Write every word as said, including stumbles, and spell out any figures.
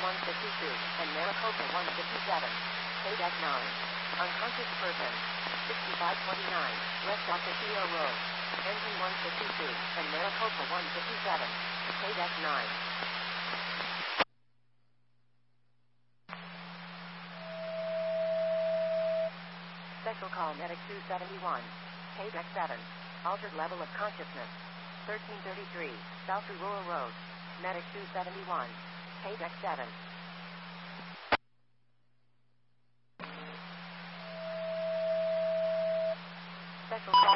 one fifty-two, and Maricopa one fifty-seven. K nine. Unconscious person. sixty-five twenty-nine, West Ocotillo Road. Engine one fifty-two, and Maricopa one fifty-seven. K nine. Special call Medic two seventy-one. K seven. Altered level of consciousness. thirteen thirty-three, South Aurora Road. Medic two seventy-one. K seven. Special call.